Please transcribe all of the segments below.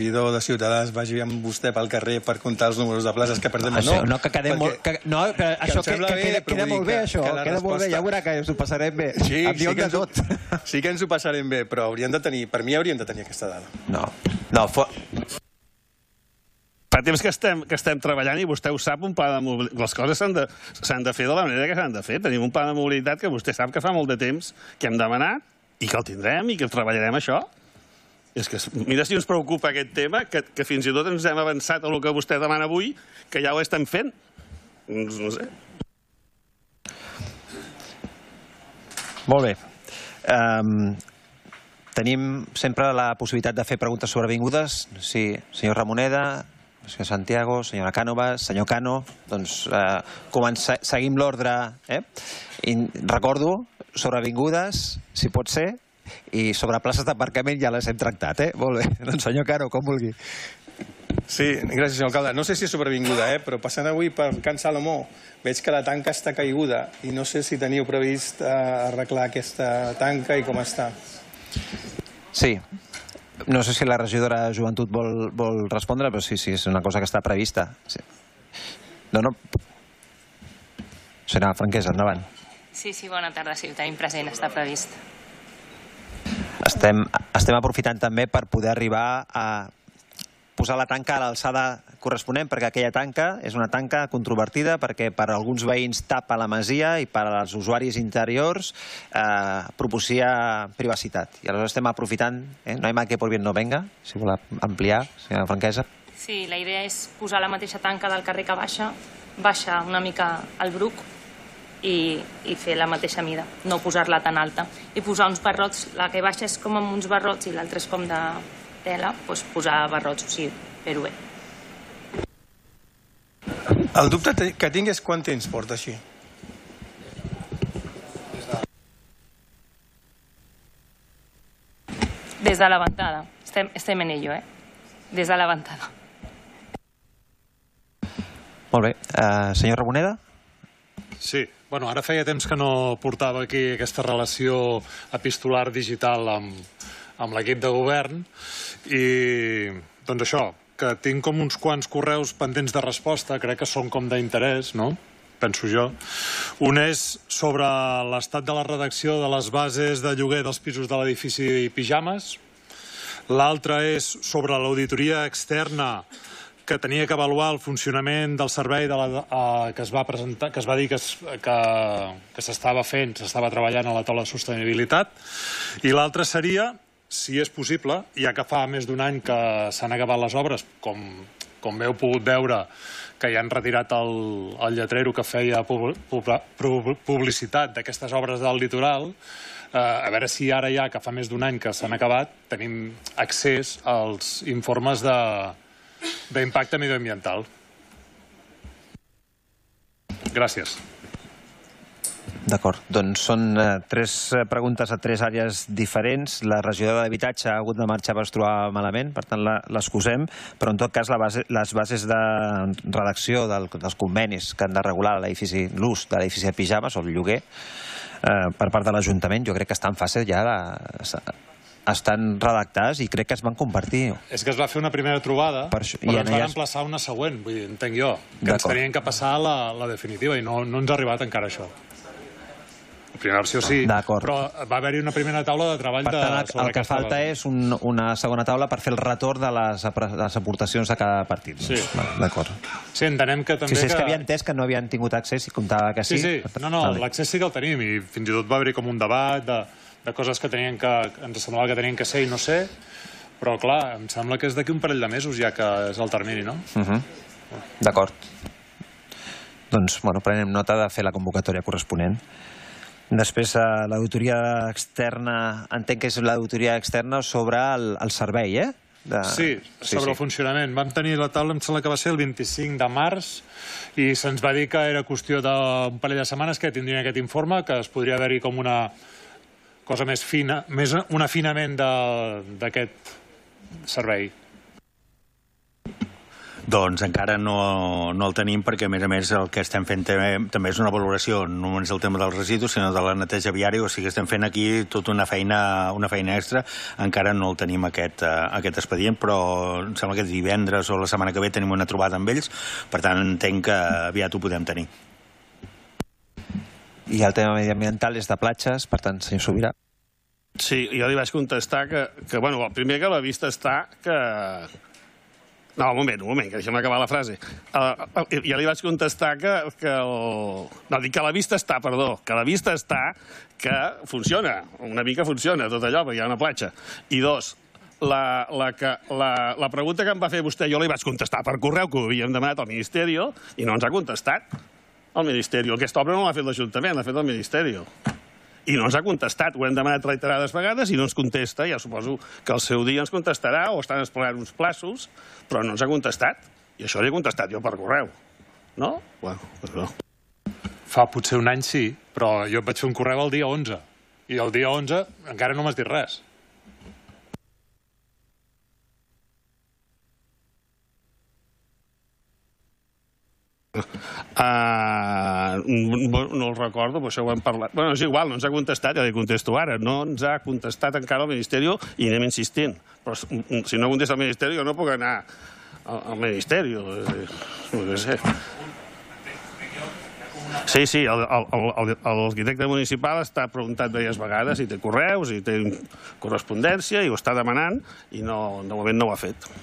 regidor de Ciutadans vagi amb vostè pel carrer per comptar els números de places que perdem o no. No, que quedem molt... No, que això queda molt bé, això. Queda molt bé, ja veurà que ens ho passarem bé. Sí, sí que ens ho passarem bé, però per mi hauríem de tenir aquesta dada. No, fa temps que estem treballant i vostè ho sap, un pla de mobilitat. Les coses s'han de fer de la manera que s'han de fer. Tenim un pla de mobilitat que vostè sap que fa molt de temps que hem demanat i que el tindrem i que treballarem això. És que mira si ens preocupa aquest tema, que fins i tot ens hem avançat a el que vostè demana avui, que ja ho estem fent. No sé. Molt bé. Tenim sempre la possibilitat de fer preguntes sobrevingudes. Sí, senyor Ramoneda, senyor Santiago, senyora Cànovas, senyor Cano, doncs seguim l'ordre. Recordo, sobrevingudes, si pot ser, i sobre places d'aparcament ja les hem tractat. Molt bé, doncs senyor Cano, com vulgui. Sí, gràcies, senyor alcalde. No sé si és sobrevinguda, però passant avui per Can Salomó veig que la tanca està caiguda i no sé si teniu previst arreglar aquesta tanca i com està. Sí. No sé si la regidora de Joventut vol respondre, però sí, és una cosa que està prevista. No. Senyora Franquesa, endavant. Sí, bona tarda, sí, ho tenim present, està previst. Estem aprofitant també per poder arribar a posar la tanca a l'alçada corresponent, perquè aquella tanca és una tanca controvertida perquè per a alguns veïns tapa la masia i per als usuaris interiors propicia privacitat. I aleshores estem aprofitant, no hay mal que por bien no venga, si vol ampliar, senyora Franquesa. Sí, la idea és posar la mateixa tanca del carrer que baixar una mica al bruc i fer la mateixa mida, no posar-la tan alta. I posar uns barrots, la que baixa és com amb uns barrots i l'altra és com de tela, doncs posar barrots, o sigui, fer-ho bé. El dubte que tinc és quant temps porta així. Des de la ventada, estem en ello, des de la ventada. Molt bé. Senyor Ramoneda? Sí, ara feia temps que no portava aquí aquesta relació epistolar digital amb l'equip de govern i doncs això, que tinc com uns quants correus pendents de resposta, crec que són com d'interès, no? Penso jo. Un és sobre l'estat de la redacció de les bases de lloguer dels pisos de l'edifici Pijames. L'altre és sobre l'auditoria externa que tenia que avaluar el funcionament del servei que es va presentar, que es va dir que s'estava fent, s'estava treballant a la taula de sostenibilitat. I l'altre seria, si és possible, ja que fa més d'un any que s'han acabat les obres, com heu pogut veure, que ja han retirat el lletrero que feia publicitat d'aquestes obres del litoral, a veure si ara ja, que fa més d'un any que s'han acabat, tenim accés als informes d'impacte medioambiental. Gràcies. D'acord, doncs són 3 preguntes a 3 àrees diferents. La regidora d'Habitatge ha hagut de marxar per es trobar malament, per tant l'excusem, però en tot cas les bases de redacció dels convenis que han de regular l'ús de l'edifici de Pijames o el lloguer per part de l'Ajuntament, jo crec que està en fase ja estan redactades i crec que es van compartir. És que es va fer una primera trobada, però ens van emplaçar una següent, vull dir, entenc jo, que ens tenien que passar la definitiva i no ens ha arribat encara això. La primera versió sí, però va haver-hi una primera taula de treball sobre aquesta base. El que falta és una segona taula per fer el retorn de les aportacions de cada partit. Sí. D'acord. Sí, entenem que també... Sí, és que havia entès que no havien tingut accés i comptava que sí. Sí, no, l'accés sí que el tenim i fins i tot va haver-hi com un debat de coses que ens semblava que tenien que ser i no ser, però clar, em sembla que és d'aquí un parell de mesos ja que és el termini, no? D'acord. Doncs, prenem nota de fer la convocatòria corresponent. Després, l'auditoria externa, entenc que és l'auditoria externa sobre el servei, Sí, sobre el funcionament. Vam tenir la taula, em sembla que va ser el 25 de març, i se'ns va dir que era qüestió d'un parell de setmanes que tindrien aquest informe, que es podria haver-hi com una cosa més fina, més un afinament d'aquest servei. Doncs encara no el tenim perquè, a més, el que estem fent també és una valoració, no només el tema dels residus, sinó de la neteja viària, o sigui, estem fent aquí tota una feina extra. Encara no el tenim aquest expedient, però em sembla que divendres o la setmana que ve tenim una trobada amb ells, per tant entenc que aviat ho podem tenir. I el tema mediambiental és de platges, per tant, senyor Sobirà. Sí, jo li vaig contestar que bueno, el primer que a la vista està que... No, un moment, que deixem acabar la frase. Ja li vaig contestar que No, dic que a la vista està, perdó, que a la vista està que funciona, una mica funciona tot allò, perquè hi ha una platja. I dos, la pregunta que em va fer vostè, jo li vaig contestar per correu, que ho havíem demanat al Ministeri, i no ens ha contestat el Ministeri. Aquesta obra no l'ha fet l'Ajuntament, l'ha fet el Ministeri. I no ens ha contestat. Ho hem demanat reiterades vegades i no ens contesta. Ja suposo que al seu dia ens contestarà o estan esperant uns plaços, però no ens ha contestat. I això l'he contestat jo per correu. No? Bueno, doncs no. Fa potser un any sí, però jo et vaig fer un correu el dia 11. I el dia 11 encara no m'has dit res. No el recordo, però això ho hem parlat. Bueno, és igual, no ens ha contestat, ja li contesto ara. No ens ha contestat encara el Ministeri i anem insistint. Però si no contesta el Ministeri, jo no puc anar al Ministeri. No sé. Sí, l'arquitecte municipal està preguntat diverses vegades i té correus i té correspondència i ho està demanant i de moment no ho ha fet.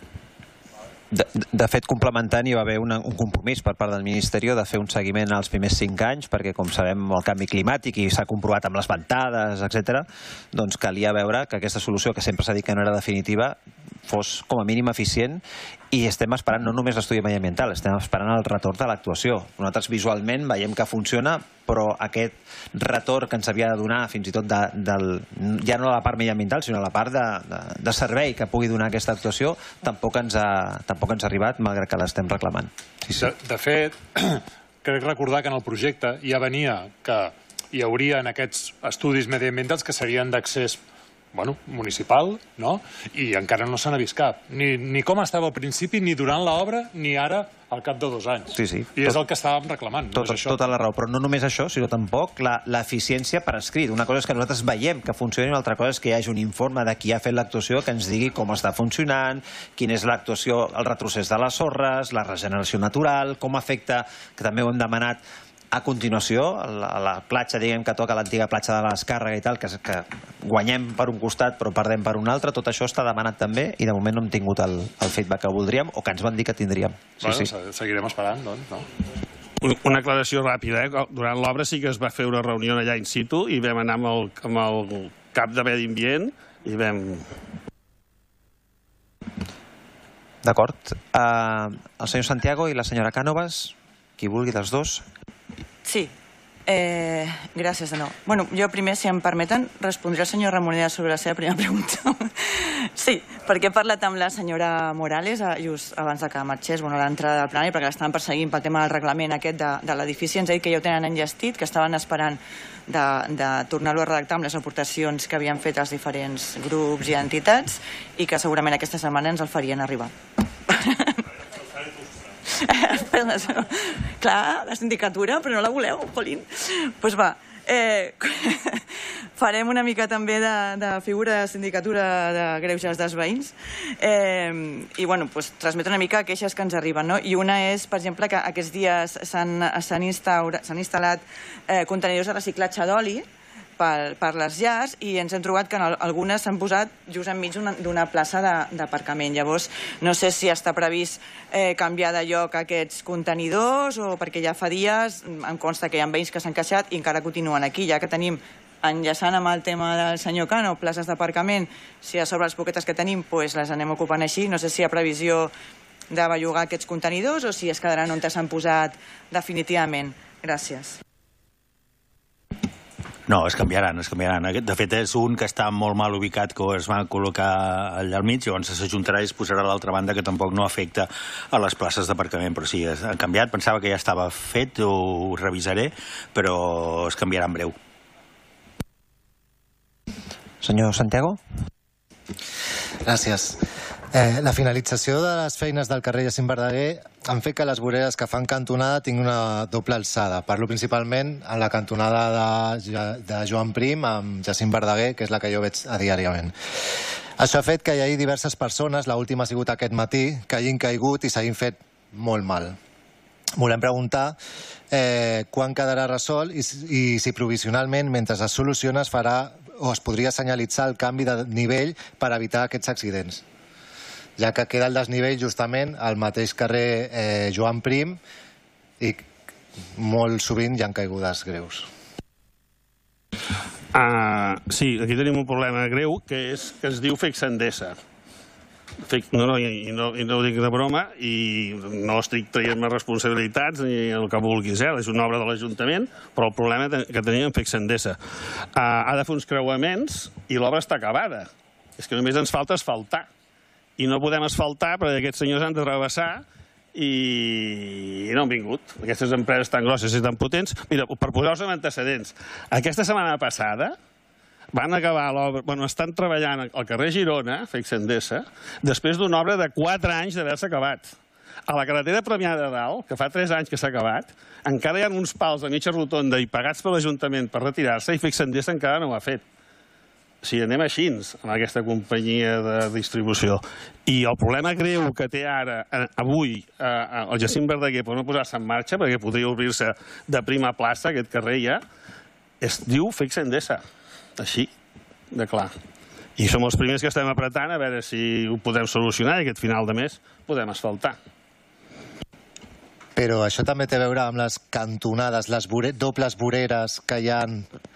De fet, complementant, hi va haver un compromís per part del Ministeri de fer un seguiment als primers 5 anys, perquè, com sabem, el canvi climàtic i s'ha comprovat amb les ventades, etc., doncs calia veure que aquesta solució, que sempre s'ha dit que no era definitiva, fos com a mínim eficient, i estem esperant no només l'estudi mediambiental, estem esperant el retorn de l'actuació. Nosaltres visualment veiem que funciona, però aquest retorn que ens havia de donar fins i tot ja no la part mediambiental, sinó la part de servei que pugui donar aquesta actuació, tampoc ens ha arribat, malgrat que l'estem reclamant. De fet, crec recordar que en el projecte ja venia que hi haurien aquests estudis mediambientals que serien d'accés municipal, i encara no se n'ha vist cap. Ni com estava al principi, ni durant l'obra, ni ara, al cap de 2 anys. I és el que estàvem reclamant. Tota la raó, però no només això, sinó tampoc l'eficiència per escrit. Una cosa és que nosaltres veiem que funciona i una altra cosa és que hi hagi un informe de qui ha fet l'actuació que ens digui com està funcionant, quina és l'actuació, el retrocés de les sorres, la regeneració natural, com afecta, que també ho hem demanat, a continuació, a la platja, diguem que toca l'antiga platja de l'Escàrrega i tal, que guanyem per un costat però perdem per un altre, tot això està demanat també i de moment no hem tingut el feedback que voldríem o que ens van dir que tindríem. Seguirem esperant, doncs. Una aclaració ràpida. Durant l'obra sí que es va fer una reunió allà in situ i vam anar amb el cap de Medi Ambient i vam... D'acord. El senyor Santiago i la senyora Cánovas, qui vulgui dels dos. Sí, gràcies de nou. Bueno, jo primer, si em permeten, respondré al senyor Ramoneda sobre la seva primera pregunta. Sí, perquè he parlat amb la senyora Morales just abans que marxés, a l'entrada del plenari, perquè l'estaven perseguint pel tema del reglament aquest de l'edifici. Ens ha dit que ja ho tenen enllestit, que estaven esperant de tornar-lo a redactar amb les aportacions que havien fet els diferents grups i entitats i que segurament aquesta setmana ens el farien arribar. Clar, la sindicatura, però no la voleu, Polín. Doncs va, farem una mica també de figura de sindicatura de greuges dels veïns i, bueno, transmetre una mica queixes que ens arriben, i una és, per exemple, que aquests dies s'han instal·lat contenidors de reciclatge d'oli per les llars i ens hem trobat que algunes s'han posat just enmig d'una plaça d'aparcament. Llavors, no sé si està previst canviar de lloc aquests contenidors o perquè ja fa dies, em consta que hi ha veïns que s'han queixat i encara continuen aquí, ja que tenim, enllaçant amb el tema del senyor Cano, places d'aparcament, si a sobre les poquetes que tenim les anem ocupant així, no sé si hi ha previsió de bellugar aquests contenidors o si es quedaran on s'han posat definitivament. Gràcies. No, es canviaran. De fet, és un que està molt mal ubicat, que es va col·locar allà al mig, llavors s'ajuntarà i es posarà a l'altra banda, que tampoc no afecta a les places d'aparcament. Però sí, ha canviat. Pensava que ja estava fet, ho revisaré, però es canviarà en breu. Senyor Santiago? Gràcies. La finalització de les feines del carrer Jacint Verdaguer han fet que les voreres que fan cantonada tinguin una doble alçada. Parlo principalment en la cantonada de Joan Prim amb Jacint Verdaguer, que és la que jo veig diàriament. Això ha fet que hi hagi diverses persones, l'última ha sigut aquest matí, que hagin caigut i s'hagin fet molt mal. Volem preguntar quan quedarà resolt i si provisionalment, mentre es soluciona, es farà o es podria senyalitzar el canvi de nivell per evitar aquests accidents, ja que queda el desnivell justament al mateix carrer Joan Prim i molt sovint hi ha caigudes greus. Sí, aquí tenim un problema greu que es diu Fexendesa. No ho dic de broma i no estic traient-me responsabilitats ni el que vulguis, és una obra de l'Ajuntament, però el problema que tenim amb Fexendesa ha de fer uns creuaments i l'obra està acabada. És que només ens falta asfaltar i no podem asfaltar perquè aquests senyors han de travessar i no han vingut. Aquestes empreses tan grosses i tan potents. Mira, per posar-vos en antecedents, aquesta setmana passada van acabar l'obra, estan treballant al carrer Girona, Fexendesa, després d'una obra de 4 anys d'haver-se acabat. A la carretera Premià de Dalt, que fa 3 anys que s'ha acabat, encara hi ha uns pals de mitja rotonda i pagats per l'Ajuntament per retirar-se i Fexendesa encara no ho ha fet. O sigui, anem així amb aquesta companyia de distribució. I el problema greu que té ara, avui, el Jacint Verdaguer per no posar-se en marxa, perquè podria obrir-se de prima plaça, aquest carrer ja, es diu Fexendesa. Així, de clar. I som els primers que estem apretant a veure si ho podem solucionar i aquest final de mes podem asfaltar. Però això també té a veure amb les cantonades, les dobles voreres que hi ha...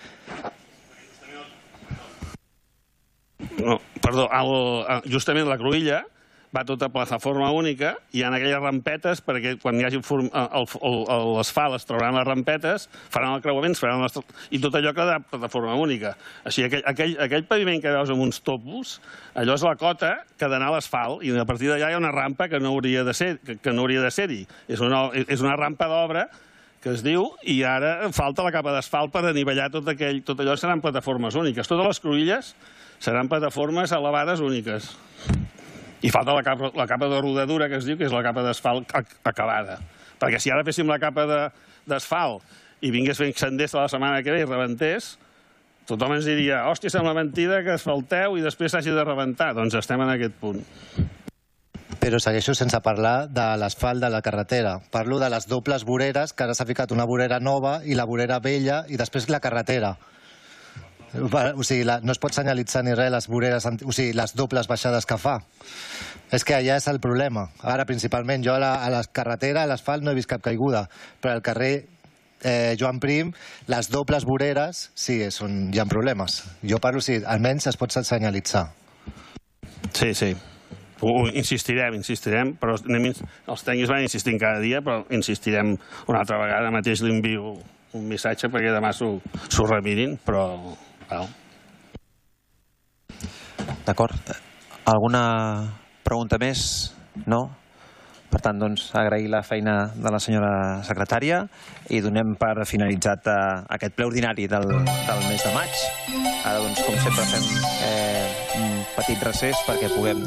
No, perdó, justament la Cruïlla va tota plataforma única i hi ha aquelles rampetes perquè quan hi hagi l'asfalt es trauran les rampetes, faran el creuament i tot allò quedarà plataforma única. Així, aquell paviment que veus amb uns topos, allò és la cota que ha d'anar a l'asfalt i a partir d'allà hi ha una rampa que no hauria de ser-hi. És una rampa d'obra que es diu, i ara falta la capa d'asfalt per anivellar tot allò, seran plataformes úniques. Totes les cruïlles seran plataformes elevades úniques. I falta la capa de rodadura, que es diu, que és la capa d'asfalt acabada. Perquè si ara féssim la capa d'asfalt i vingués Fexendesa la setmana que ve i rebentés, tothom ens diria, hòstia, sembla mentida que asfalteu i després s'hagi de rebentar. Doncs estem en aquest punt. Però segueixo sense parlar de l'asfalt de la carretera. Parlo de les dobles voreres, que ara s'ha ficat una vorera nova i la vorera vella i després la carretera. O sigui, no es pot senyalitzar ni res les voreres, o sigui, les dobles baixades que fa. És que allà és el problema. Ara, principalment, jo a la carretera, a l'asfalt, no he vist cap caiguda, però al carrer Joan Prim, les dobles voreres, sí, hi ha problemes. Jo parlo, sí, almenys es pot senyalitzar. Sí, sí. Insistirem, però els tècnics van insistint cada dia, però insistirem una altra vegada. Mateix li envio un missatge perquè demà s'ho remirin, però... D'acord. Alguna pregunta més? No? Per tant, doncs, agrair la feina de la senyora secretària i donem per finalitzat aquest ple ordinari del mes de maig. Ara, doncs, com sempre, fem un petit recés perquè puguem